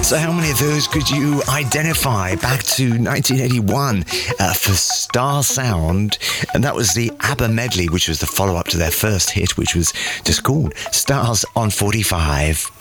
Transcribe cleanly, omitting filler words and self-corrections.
So how many of those could you identify back to 1981 for Star Sound? And that was the ABBA medley, which was the follow-up to their first hit, which was just called Stars on 45.